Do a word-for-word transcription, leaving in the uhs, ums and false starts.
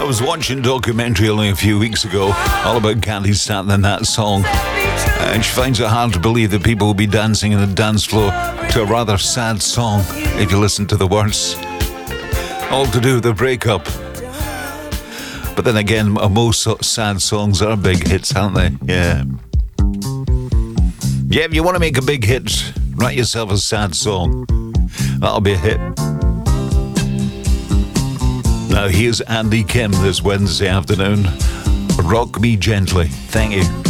was watching a documentary only a few weeks ago all about Kathy Staton and that song. And she finds it hard to believe that people will be dancing in the dance floor to a rather sad song if you listen to the words. All to do with the breakup. But then again, most sad songs are big hits, aren't they? Yeah. Yeah, if you want to make a big hit, write yourself a sad song. That'll be a hit. Now here's Andy Kim this Wednesday afternoon. Rock Me Gently. Thank you.